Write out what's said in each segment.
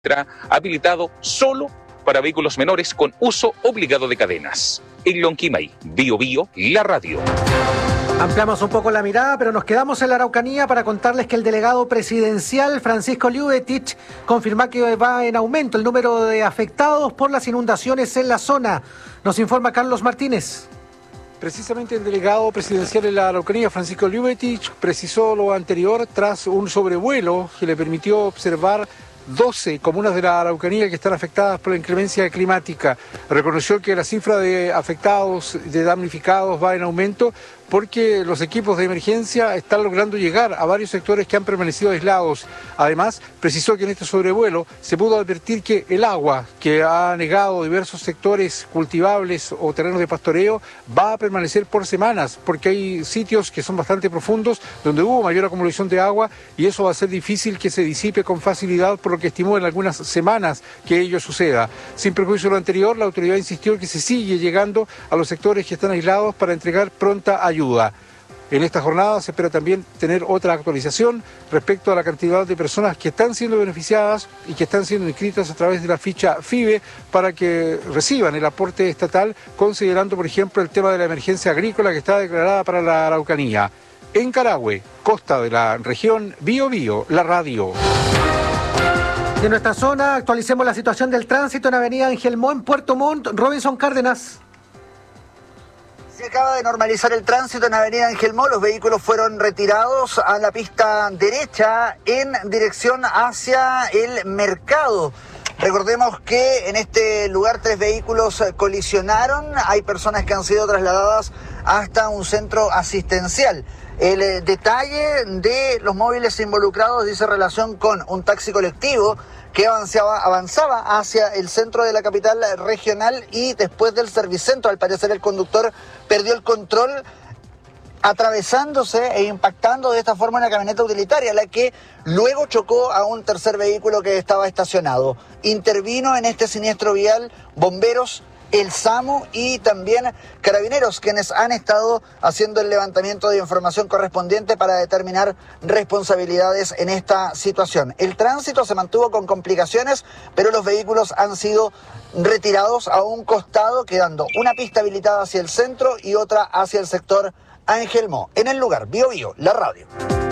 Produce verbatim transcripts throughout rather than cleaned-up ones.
habilitado solo para vehículos menores con uso obligado de cadenas. En Lonquimay, Bio Bio, la radio. Ampliamos un poco la mirada, pero nos quedamos en la Araucanía para contarles que el delegado presidencial Francisco Llubetich confirma que va en aumento el número de afectados por las inundaciones en la zona. Nos informa Carlos Martínez. Precisamente el delegado presidencial de la Araucanía, Francisco Llubetich, precisó lo anterior tras un sobrevuelo que le permitió observar doce comunas de la Araucanía que están afectadas por la inclemencia climática. Reconoció que la cifra de afectados, de damnificados va en aumento porque los equipos de emergencia están logrando llegar a varios sectores que han permanecido aislados. Además, precisó que en este sobrevuelo se pudo advertir que el agua que ha negado diversos sectores cultivables o terrenos de pastoreo va a permanecer por semanas, porque hay sitios que son bastante profundos donde hubo mayor acumulación de agua y eso va a ser difícil que se disipe con facilidad, por lo que estimó en algunas semanas que ello suceda. Sin perjuicio de lo anterior, la autoridad insistió que se sigue llegando a los sectores que están aislados para entregar pronta ayuda. En esta jornada se espera también tener otra actualización respecto a la cantidad de personas que están siendo beneficiadas y que están siendo inscritas a través de la ficha FIBE para que reciban el aporte estatal, considerando, por ejemplo, el tema de la emergencia agrícola que está declarada para la Araucanía. En Carahue, costa de la región Bio Bio, la radio. De nuestra zona, actualicemos la situación del tránsito en Avenida Ángel Moe, en Puerto Montt. Robinson Cárdenas. Se acaba de normalizar el tránsito en Avenida Ángel Moe. Los vehículos fueron retirados a la pista derecha en dirección hacia el mercado. Recordemos que en este lugar tres vehículos colisionaron. Hay personas que han sido trasladadas hasta un centro asistencial. El eh, detalle de los móviles involucrados dice relación con un taxi colectivo que avanzaba, avanzaba hacia el centro de la capital regional y después del servicentro, al parecer el conductor perdió el control, atravesándose e impactando de esta forma una camioneta utilitaria, la que luego chocó a un tercer vehículo que estaba estacionado. Intervino en este siniestro vial bomberos, el SAMU y también Carabineros, quienes han estado haciendo el levantamiento de información correspondiente para determinar responsabilidades en esta situación. El tránsito se mantuvo con complicaciones, pero los vehículos han sido retirados a un costado, quedando una pista habilitada hacia el centro y otra hacia el sector Ángel Moe. En el lugar, Bio Bio, la radio.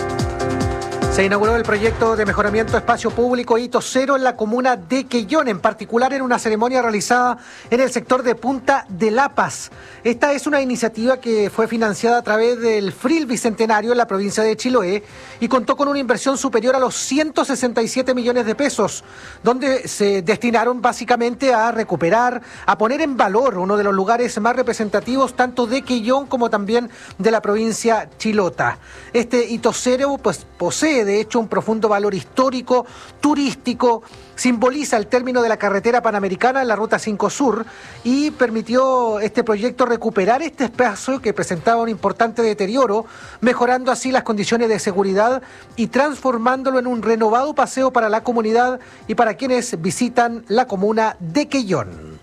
Se inauguró el proyecto de mejoramiento espacio público Hito Cero en la comuna de Quellón, en particular en una ceremonia realizada en el sector de Punta de Lapas. Esta es una iniciativa que fue financiada a través del F R I L Bicentenario en la provincia de Chiloé y contó con una inversión superior a los ciento sesenta y siete millones de pesos, donde se destinaron básicamente a recuperar, a poner en valor uno de los lugares más representativos tanto de Quellón como también de la provincia chilota. Este Hito Cero pues posee de hecho un profundo valor histórico, turístico, simboliza el término de la carretera panamericana en la Ruta cinco Sur y permitió este proyecto recuperar este espacio que presentaba un importante deterioro, mejorando así las condiciones de seguridad y transformándolo en un renovado paseo para la comunidad y para quienes visitan la comuna de Quellón.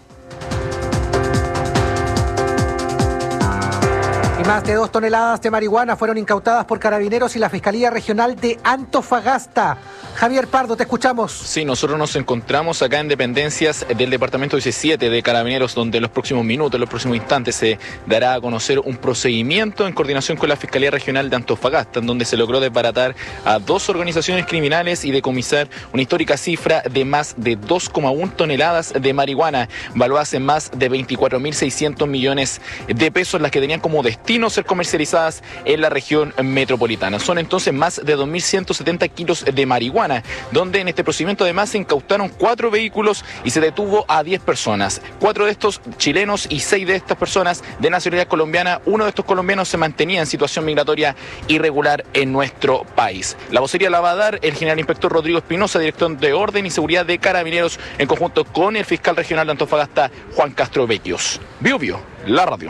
Más de dos toneladas de marihuana fueron incautadas por Carabineros y la Fiscalía Regional de Antofagasta. Javier Pardo, te escuchamos. Sí, nosotros nos encontramos acá en dependencias del Departamento diecisiete de Carabineros, donde en los próximos minutos, en los próximos instantes, se dará a conocer un procedimiento en coordinación con la Fiscalía Regional de Antofagasta, en donde se logró desbaratar a dos organizaciones criminales y decomisar una histórica cifra de más de dos coma uno toneladas de marihuana, valuadas en más de veinticuatro mil seiscientos millones de pesos, las que tenían como destino ser comercializadas en la región metropolitana. Son entonces más de dos mil ciento setenta kilos de marihuana, donde en este procedimiento además se incautaron cuatro vehículos y se detuvo a diez personas. Cuatro de estos chilenos y seis de estas personas de nacionalidad colombiana. Uno de estos colombianos se mantenía en situación migratoria irregular en nuestro país. La vocería la va a dar el general inspector Rodrigo Espinosa, director de Orden y Seguridad de Carabineros, en conjunto con el fiscal regional de Antofagasta, Juan Castro Vecchios. Bio Bio, la radio.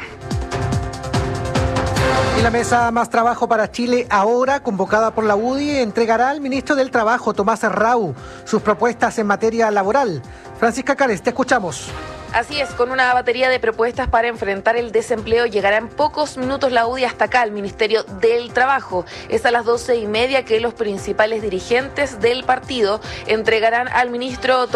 Y la mesa Más Trabajo para Chile Ahora, convocada por la U D I, entregará al ministro del Trabajo, Tomás Rau, sus propuestas en materia laboral. Francisca Cárez, te escuchamos. Así es, con una batería de propuestas para enfrentar el desempleo llegará en pocos minutos la U D I hasta acá, al Ministerio del Trabajo. Es a las doce y media que los principales dirigentes del partido entregarán al ministro